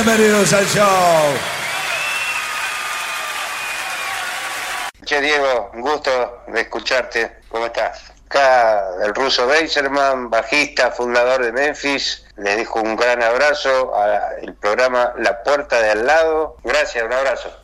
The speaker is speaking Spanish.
Bienvenidos al show. Che, Diego, un gusto de escucharte. ¿Cómo estás? Acá el ruso Beiserman, bajista, fundador de Memphis. Les dejo un gran abrazo al programa La Puerta de Al Lado. Gracias, un abrazo.